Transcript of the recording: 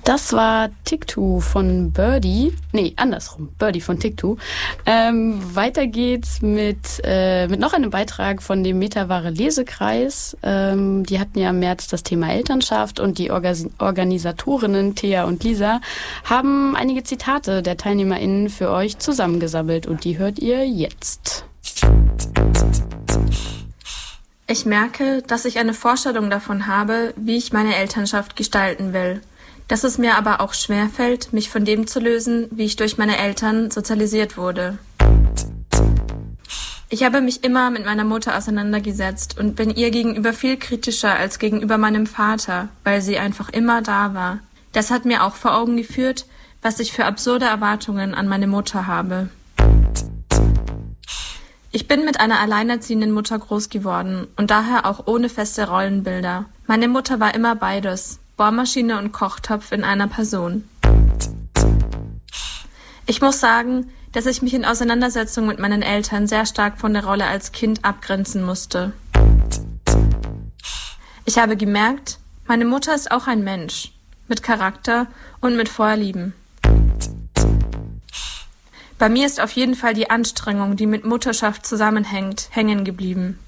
Das war TikTok von Birdie. Nee, andersrum. Birdie von TikTok. Weiter geht's mit noch einem Beitrag von dem Metaware Lesekreis. Die hatten ja im März das Thema Elternschaft und die Organisatorinnen Thea und Lisa haben einige Zitate der TeilnehmerInnen für euch zusammengesammelt und die hört ihr jetzt. Ich merke, dass ich eine Vorstellung davon habe, wie ich meine Elternschaft gestalten will. Dass es mir aber auch schwerfällt, mich von dem zu lösen, wie ich durch meine Eltern sozialisiert wurde. Ich habe mich immer mit meiner Mutter auseinandergesetzt und bin ihr gegenüber viel kritischer als gegenüber meinem Vater, weil sie einfach immer da war. Das hat mir auch vor Augen geführt, was ich für absurde Erwartungen an meine Mutter habe. Ich bin mit einer alleinerziehenden Mutter groß geworden und daher auch ohne feste Rollenbilder. Meine Mutter war immer beides. Bohrmaschine und Kochtopf in einer Person. Ich muss sagen, dass ich mich in Auseinandersetzung mit meinen Eltern sehr stark von der Rolle als Kind abgrenzen musste. Ich habe gemerkt, meine Mutter ist auch ein Mensch, mit Charakter und mit Vorlieben. Bei mir ist auf jeden Fall die Anstrengung, die mit Mutterschaft zusammenhängt, hängen geblieben.